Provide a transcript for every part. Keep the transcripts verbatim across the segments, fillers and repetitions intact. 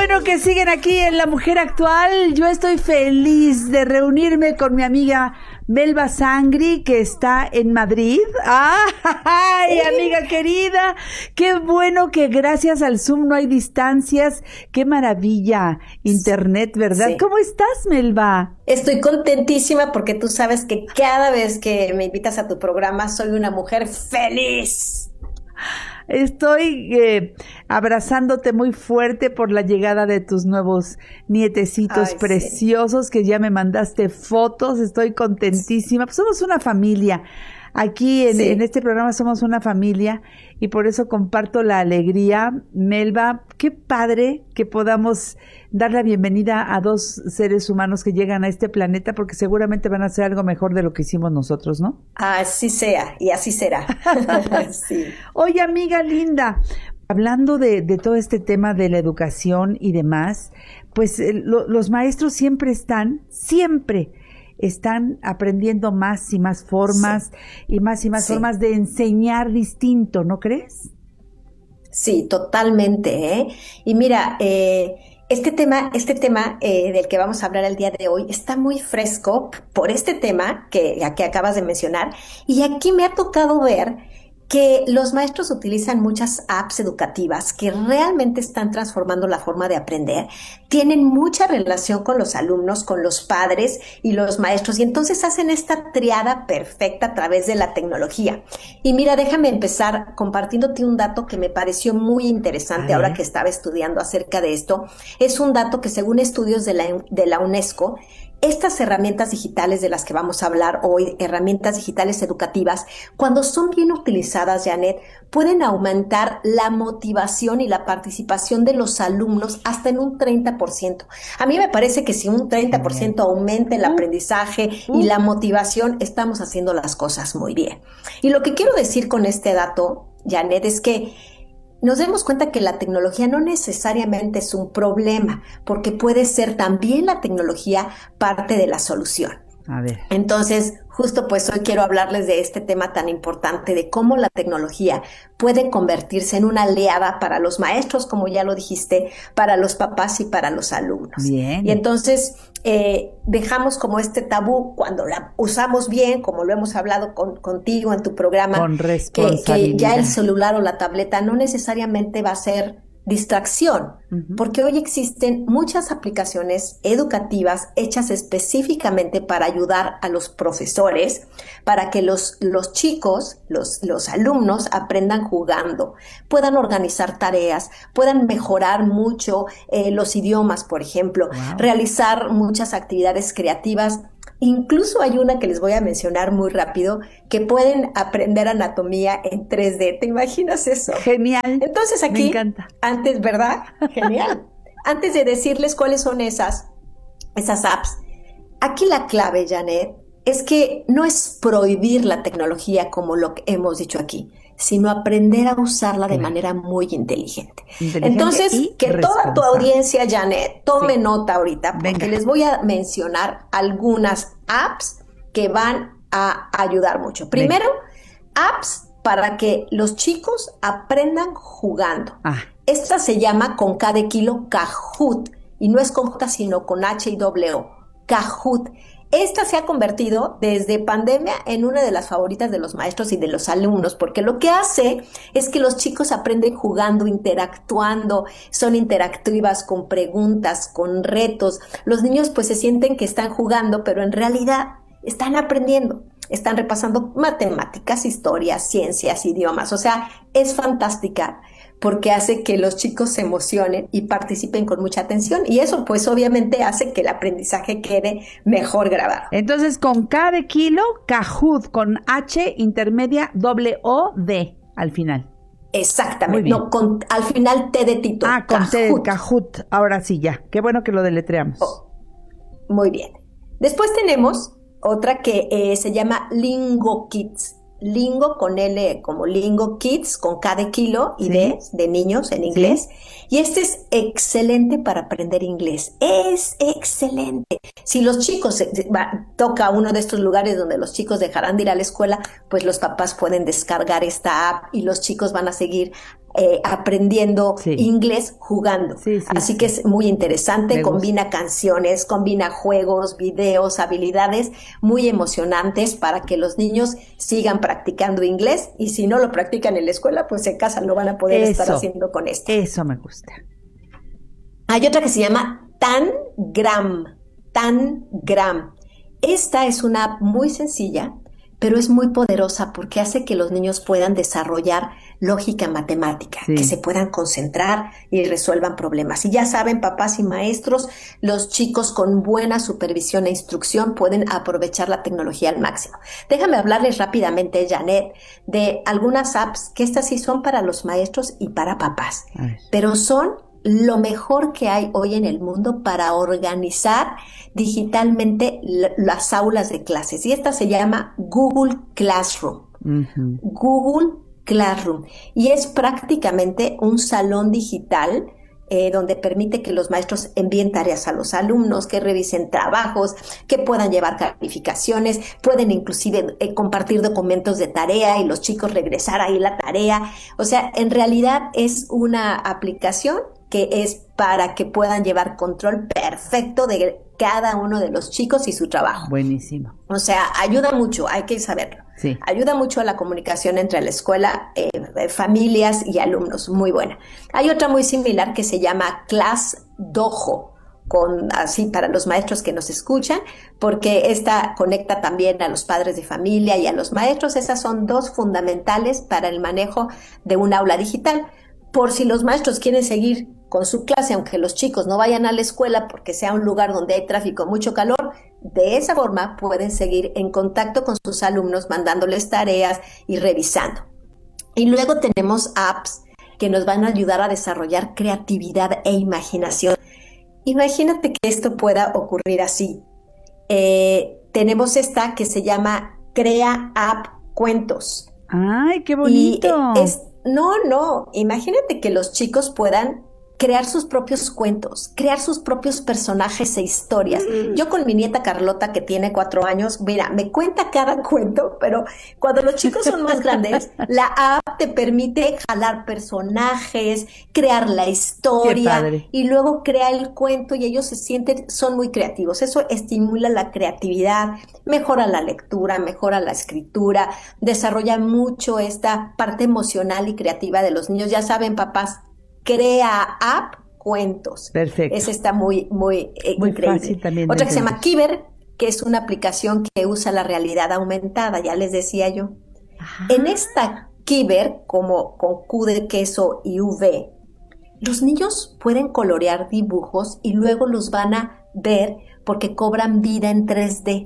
bueno que siguen aquí en La Mujer Actual. Yo estoy feliz de reunirme con mi amiga Melba Sangri, que está en Madrid. ¡Ay, amiga querida! ¡Qué bueno que gracias al Zoom no hay distancias! ¡Qué maravilla! Internet, ¿verdad? Sí. ¿Cómo estás, Melba? Estoy contentísima porque tú sabes que cada vez que me invitas a tu programa soy una mujer feliz. Estoy eh, abrazándote muy fuerte por la llegada de tus nuevos nietecitos Ay, preciosos, sí. que ya me mandaste fotos. Estoy contentísima. Pues somos una familia. Aquí en, sí. en este programa somos una familia y por eso comparto la alegría. Melba, qué padre que podamos dar la bienvenida a dos seres humanos que llegan a este planeta, porque seguramente van a hacer algo mejor de lo que hicimos nosotros, ¿no? Así sea, y así será. Sí. Oye, amiga linda, hablando de, de todo este tema de la educación y demás, pues eh, lo, los maestros siempre están, siempre están aprendiendo más y más formas sí. y más y más sí. formas de enseñar distinto, ¿no crees? Sí, totalmente, ¿eh? Y mira, eh, este tema, este tema eh, del que vamos a hablar el día de hoy está muy fresco por este tema que, que acabas de mencionar, y aquí me ha tocado ver que los maestros utilizan muchas apps educativas que realmente están transformando la forma de aprender, tienen mucha relación con los alumnos, con los padres y los maestros, y entonces hacen esta triada perfecta a través de la tecnología. Y mira, déjame empezar compartiéndote un dato que me pareció muy interesante ahora que estaba estudiando acerca de esto. Es un dato que, según estudios de la, de la UNESCO, estas herramientas digitales de las que vamos a hablar hoy, herramientas digitales educativas, cuando son bien utilizadas, Janet, pueden aumentar la motivación y la participación de los alumnos hasta en un treinta por ciento. A mí me parece que si un treinta por ciento aumenta el aprendizaje y la motivación, estamos haciendo las cosas muy bien. Y lo que quiero decir con este dato, Janet, es que nos demos cuenta que la tecnología no necesariamente es un problema, porque puede ser también la tecnología parte de la solución. A ver. Entonces, justo pues hoy quiero hablarles de este tema tan importante, de cómo la tecnología puede convertirse en una aliada para los maestros, como ya lo dijiste, para los papás y para los alumnos. Bien. Y entonces eh, dejamos como este tabú cuando la usamos bien, como lo hemos hablado con, contigo en tu programa, con responsabilidad. Que, que ya el celular o la tableta no necesariamente va a ser distracción, uh-huh. porque hoy existen muchas aplicaciones educativas hechas específicamente para ayudar a los profesores, para que los, los chicos, los, los alumnos aprendan jugando, puedan organizar tareas, puedan mejorar mucho eh, los idiomas, por ejemplo, wow. realizar muchas actividades creativas. Incluso hay una que les voy a mencionar muy rápido, que pueden aprender anatomía en tres D. ¿Te imaginas eso? Genial. Entonces aquí, me encanta. Antes, ¿verdad? Genial. Antes de decirles cuáles son esas, esas apps, aquí la clave, Janet, es que no es prohibir la tecnología como lo que hemos dicho aquí, sino aprender a usarla de manera muy inteligente. inteligente Entonces, que toda tu audiencia, Janet, tome sí. nota ahorita, porque Venga. les voy a mencionar algunas apps que van a ayudar mucho. Primero, Venga. apps para que los chicos aprendan jugando. Ah. Esta se llama con K de kilo Kahoot, y no es con J, sino con H y doble O, Kahoot. Esta se ha convertido desde pandemia en una de las favoritas de los maestros y de los alumnos, porque lo que hace es que los chicos aprenden jugando, interactuando, son interactivas con preguntas, con retos. Los niños pues se sienten que están jugando, pero en realidad están aprendiendo. Están repasando matemáticas, historias, ciencias, idiomas. O sea, es fantástica, porque hace que los chicos se emocionen y participen con mucha atención, y eso pues obviamente hace que el aprendizaje quede mejor grabado. Entonces, con K de kilo, Kahoot, con H intermedia, doble O, D al final. Exactamente, no, con, al final T de Tito. Ah, con Kahoot. T de Kahoot, ahora sí ya, qué bueno que lo deletreamos. Oh, muy bien. Después tenemos otra que eh, se llama Lingo Kids. Lingo con L como Lingo Kids, con K de kilo y sí. D de niños en inglés. Sí. Y este es excelente para aprender inglés. Es excelente. Si los chicos, eh, va, toca uno de estos lugares donde los chicos dejarán de ir a la escuela, pues los papás pueden descargar esta app y los chicos van a seguir eh, aprendiendo sí. inglés jugando. Sí, sí, Así sí. que es muy interesante, Me combina gusta. canciones, combina juegos, videos, habilidades muy emocionantes para que los niños sigan practicando inglés, y si no lo practican en la escuela, pues en casa lo van a poder estar Eso, haciendo con esto. eso me gusta. Hay otra que se llama Tangram. Tangram. Esta es una app muy sencilla, pero es muy poderosa porque hace que los niños puedan desarrollar lógica matemática, Sí. que se puedan concentrar y resuelvan problemas. Y ya saben, papás y maestros, los chicos con buena supervisión e instrucción pueden aprovechar la tecnología al máximo. Déjame hablarles rápidamente, Janet, de algunas apps que estas sí son para los maestros y para papás, A ver. pero son lo mejor que hay hoy en el mundo para organizar digitalmente l- las aulas de clases. Y esta se llama Google Classroom. Ujú. Google Classroom. Y es prácticamente un salón digital eh, donde permite que los maestros envíen tareas a los alumnos, que revisen trabajos, que puedan llevar calificaciones, pueden inclusive eh, compartir documentos de tarea y los chicos regresar ahí la tarea. O sea, en realidad es una aplicación que es para que puedan llevar control perfecto de cada uno de los chicos y su trabajo. Buenísimo. O sea, ayuda mucho, hay que saberlo. Sí. Ayuda mucho a la comunicación entre la escuela, eh, eh, familias y alumnos, muy buena. Hay otra muy similar que se llama Class Dojo, con, así para los maestros que nos escuchan, porque esta conecta también a los padres de familia y a los maestros. Esas son dos fundamentales para el manejo de un aula digital. Por si los maestros quieren seguir con su clase, aunque los chicos no vayan a la escuela porque sea un lugar donde hay tráfico, mucho calor, de esa forma pueden seguir en contacto con sus alumnos, mandándoles tareas y revisando. Y luego tenemos apps que nos van a ayudar a desarrollar creatividad e imaginación. Imagínate que esto pueda ocurrir así. Eh, tenemos esta que se llama Crea App Cuentos. ¡Ay, qué bonito! Y es, no, no, imagínate que los chicos puedan crear sus propios cuentos, crear sus propios personajes e historias. Mm. Yo con mi nieta Carlota, que tiene cuatro años, mira, me cuenta cada cuento, pero cuando los chicos son más grandes, la app te permite jalar personajes, crear la historia y luego crea el cuento y ellos se sienten, son muy creativos. Eso estimula la creatividad, mejora la lectura, mejora la escritura, desarrolla mucho esta parte emocional y creativa de los niños. Ya saben, papás, Crea App Cuentos. Perfecto. Esa está muy, muy, eh, muy increíble. Fácil también. Otra que se llama Kiver, que es una aplicación que usa la realidad aumentada, ya les decía yo. Ajá. En esta Kiver, como con Q de queso y V, los niños pueden colorear dibujos y luego los van a ver porque cobran vida en tres D.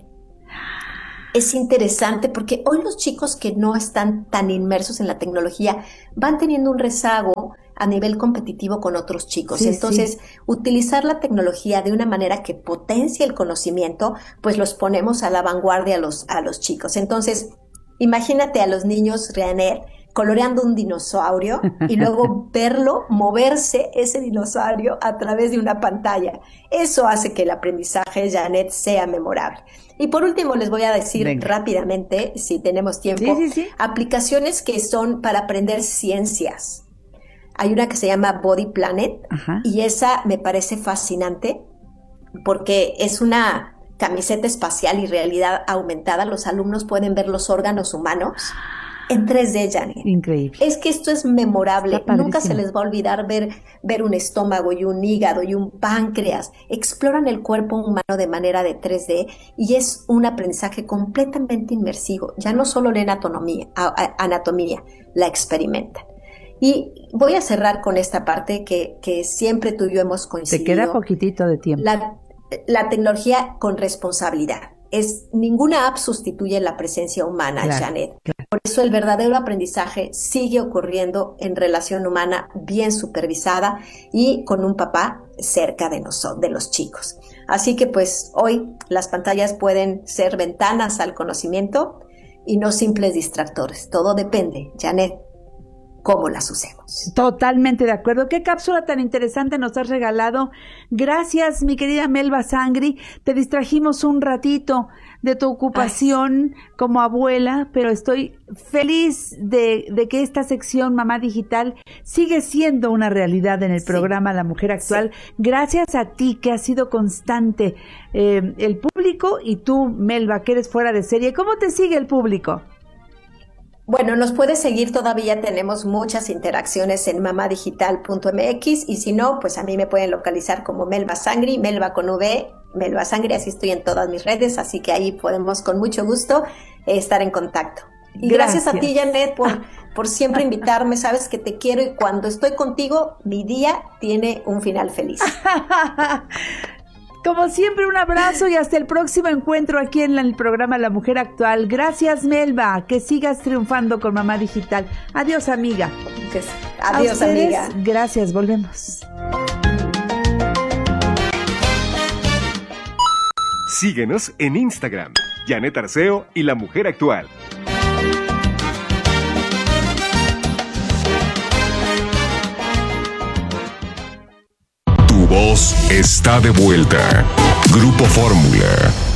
Es interesante porque hoy los chicos que no están tan inmersos en la tecnología van teniendo un rezago a nivel competitivo con otros chicos. Sí, Entonces, sí. utilizar la tecnología de una manera que potencie el conocimiento, pues los ponemos a la vanguardia a los, a los chicos. Entonces, imagínate a los niños, Janet, coloreando un dinosaurio y luego verlo moverse ese dinosaurio a través de una pantalla. Eso hace que el aprendizaje, Janet, sea memorable. Y por último les voy a decir Venga. rápidamente, si tenemos tiempo, sí, sí, sí. aplicaciones que son para aprender ciencias. Hay una que se llama Body Planet. Ajá. Y esa me parece fascinante porque es una camiseta espacial y realidad aumentada. Los alumnos pueden ver los órganos humanos en tres D, Janet. Increíble. Es que esto es memorable. Nunca se les va a olvidar ver, ver un estómago y un hígado y un páncreas. Exploran el cuerpo humano de manera de tres D y es un aprendizaje completamente inmersivo. Ya no solo leen anatomía, anatomía, la experimentan. Y voy a cerrar con esta parte que, que siempre tú y yo hemos coincidido. Te queda poquitito de tiempo. La, la tecnología con responsabilidad. Es, ninguna app sustituye la presencia humana, claro, Janet. Claro. Por eso el verdadero aprendizaje sigue ocurriendo en relación humana bien supervisada y con un papá cerca de, nos, de los chicos. Así que pues hoy las pantallas pueden ser ventanas al conocimiento y no simples distractores. Todo depende, Janet. cómo las usemos. Totalmente de acuerdo. Qué cápsula tan interesante nos has regalado. Gracias, mi querida Melba Sangri. Te distrajimos un ratito de tu ocupación Ay. como abuela, pero estoy feliz de, de que esta sección Mamá Digital sigue siendo una realidad en el sí. programa La Mujer Actual. Sí. Gracias a ti, que has sido constante, eh, el público, y tú, Melba, que eres fuera de serie. ¿Cómo te sigue el público? Bueno, nos puedes seguir, todavía tenemos muchas interacciones en mamá digital punto m x, y si no, pues a mí me pueden localizar como Melba Sangri, Melba con V, Melba Sangri, así estoy en todas mis redes, así que ahí podemos con mucho gusto eh, estar en contacto. Y gracias, gracias a ti, Janet, por, por siempre invitarme, sabes que te quiero, y cuando estoy contigo, mi día tiene un final feliz. Como siempre, un abrazo y hasta el próximo encuentro aquí en el programa La Mujer Actual. Gracias, Melba, que sigas triunfando con Mamá Digital. Adiós, amiga. Adiós, ustedes, amiga. Gracias, volvemos. Síguenos en Instagram, Janet Arceo y La Mujer Actual. Tu voz está de vuelta. Grupo Fórmula.